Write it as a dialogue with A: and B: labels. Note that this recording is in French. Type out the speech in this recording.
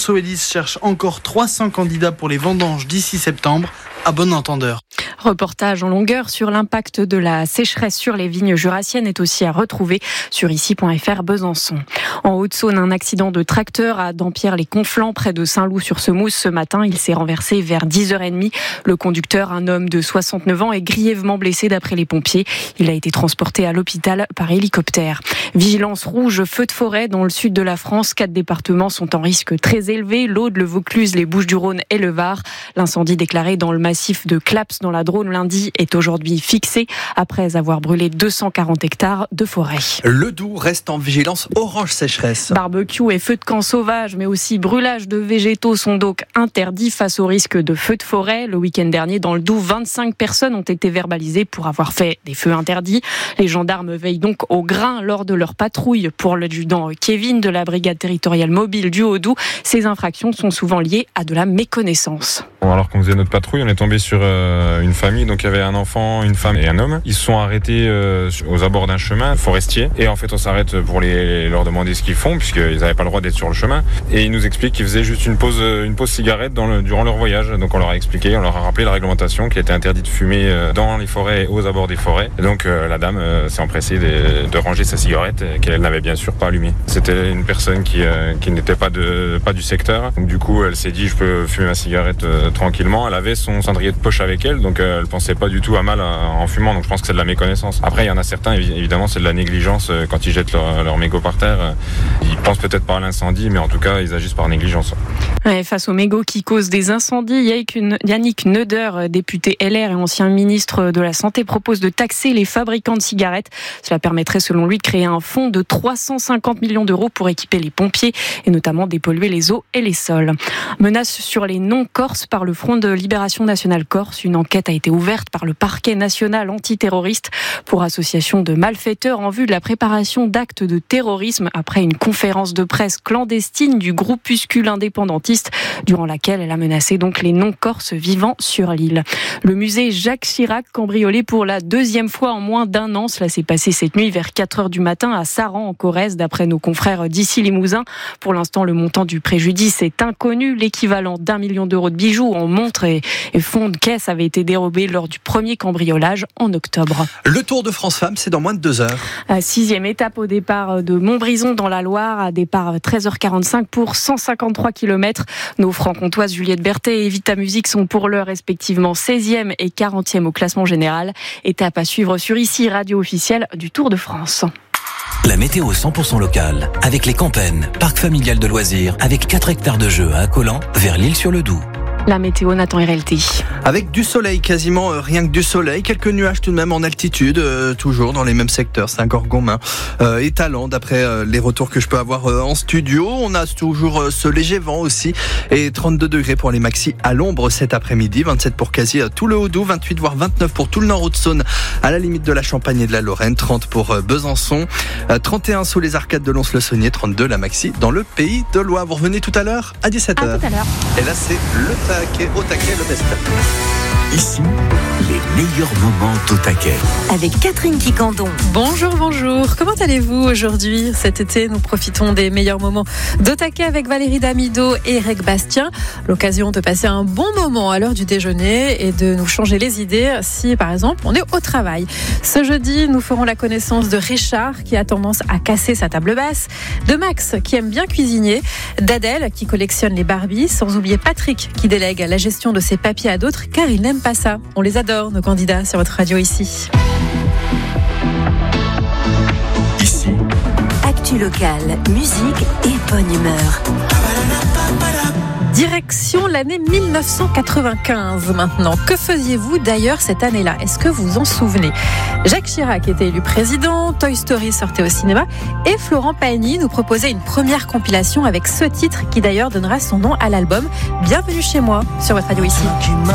A: Soelis cherche encore 300 candidats pour les vendanges d'ici septembre. À bon entendeur.
B: Reportage en longueur sur l'impact de la sécheresse sur les vignes jurassiennes est aussi à retrouver sur ici.fr Besançon. En Haute-Saône, un accident de tracteur à Dampierre-les-Conflans, près de Saint-Loup-sur-Semouse ce matin. Il s'est renversé vers 10h30. Le conducteur, un homme de 69 ans, est grièvement blessé d'après les pompiers. Il a été transporté à l'hôpital par hélicoptère. Vigilance rouge, feu de forêt dans le sud de la France. 4 départements sont en risque très élevé. l'Aude, le Vaucluse, les Bouches-du-Rhône et le Var. L'incendie déclaré dans le massif de Claps dans la Drôme lundi est aujourd'hui fixé après avoir brûlé 240 hectares de forêt.
C: Le Doubs reste en vigilance orange sécheresse.
B: Barbecue et feux de camp sauvages, mais aussi brûlage de végétaux sont donc interdits face au risque de feux de forêt. Le week-end dernier, dans le Doubs, 25 personnes ont été verbalisées pour avoir fait des feux interdits. Les gendarmes veillent donc au grain lors de leur patrouille. Pour l'adjudant Kevin de la brigade territoriale mobile du Haut-Doubs, ces infractions sont souvent liées à de la méconnaissance.
D: Alors qu'on faisait notre patrouille, on est tombé sur une famille, donc il y avait un enfant, une femme et un homme. Ils se sont arrêtés aux abords d'un chemin forestier et en fait on s'arrête pour leur demander ce qu'ils font puisqu'ils n'avaient pas le droit d'être sur le chemin et ils nous expliquent qu'ils faisaient juste une pause cigarette durant leur voyage. Donc on leur a expliqué, on leur a rappelé la réglementation qui était interdit de fumer dans les forêts et aux abords des forêts. Et donc la dame s'est empressée de ranger sa cigarette qu'elle n'avait bien sûr pas allumée. C'était une personne qui n'était pas du secteur. Donc du coup elle s'est dit je peux fumer ma cigarette tranquillement. Elle avait son cendrier de poche avec elle, donc elle pensait pas du tout à mal en fumant, donc je pense que c'est de la méconnaissance. Après il y en a certains, évidemment c'est de la négligence quand ils jettent leur mégot par terre. Ils pensent peut-être pas à l'incendie, mais en tout cas ils agissent par négligence.
B: Ouais, face aux mégots qui causent des incendies, Yannick Neuder, député LR et ancien ministre de la Santé, propose de taxer les fabricants de cigarettes. Cela permettrait selon lui de créer un fonds de 350 millions d'euros pour équiper les pompiers et notamment dépolluer les eaux et les sols. Menace sur les non-corses par le Front de Libération Nationale Corse. Une enquête a été ouverte par le parquet national antiterroriste pour association de malfaiteurs en vue de la préparation d'actes de terrorisme après une conférence de presse clandestine du groupuscule indépendantiste durant laquelle elle a menacé donc les non-corses vivant sur l'île. Le musée Jacques Chirac cambriolé pour la 2e fois en moins d'1 an. Cela s'est passé cette nuit vers 4h du matin à Saran en Corrèze d'après nos confrères d'ici Limousin. Pour l'instant, le montant du préjudice est inconnu. L'équivalent d'1 million d'euros de bijoux en montres et fonds de caisse avait été dérobé lors du premier cambriolage en octobre.
C: Le Tour de France Femmes, c'est dans moins de 2 heures.
B: 6e étape au départ de Montbrison dans la Loire, à départ 13h45 pour 153 km. Nos franc-comtoises Juliette Berthet et Evita Musique sont pour l'heure respectivement 16e et 40e au classement général. Étape à suivre sur ici, radio officielle du Tour de France.
E: La météo 100% locale, avec les Campennes, parc familial de loisirs, avec 4 hectares de jeux à Accolant, vers l'Île-sur-le-Doubs.
B: La météo, Nathan RLT.
C: Avec du soleil, quasiment rien que du soleil. Quelques nuages tout de même en altitude, toujours dans les mêmes secteurs, Saint-Gorgonmain et Talent, d'après les retours que je peux avoir en studio. On a toujours ce léger vent aussi et 32 degrés pour les maxis à l'ombre cet après-midi. 27 pour quasi tout le Haut-Doubs, 28 voire 29 pour tout le nord Haute-Saône à la limite de la Champagne et de la Lorraine, 30 pour Besançon, 31 sous les arcades de Lons-le-Saunier, 32 la maxi dans le Pays de Loire. Vous revenez tout à l'heure à 17h.
B: À tout à l'heure.
C: Et là c'est au taquet, le best-of.
E: Ici, les meilleurs moments au taquet.
F: Avec Catherine Quicandon.
G: Bonjour. Comment allez-vous aujourd'hui ? Cet été, nous profitons des meilleurs moments d'au taquet avec Valérie Damido et Eric Bastien. L'occasion de passer un bon moment à l'heure du déjeuner et de nous changer les idées si, par exemple, on est au travail. Ce jeudi, nous ferons la connaissance de Richard qui a tendance à casser sa table basse, de Max qui aime bien cuisiner, d'Adèle qui collectionne les Barbies, sans oublier Patrick qui délègue la gestion de ses papiers à d'autres car il n'aime pas ça. On les adore, nos candidats, sur votre radio ici.
E: Ici,
F: Actu locale, musique et bonne humeur.
G: Direction l'année 1995 maintenant. Que faisiez-vous d'ailleurs cette année-là ? Est-ce que vous vous en souvenez ? Jacques Chirac était élu président, Toy Story sortait au cinéma et Florent Pagny nous proposait une première compilation avec ce titre qui d'ailleurs donnera son nom à l'album Bienvenue chez moi sur votre radio ici.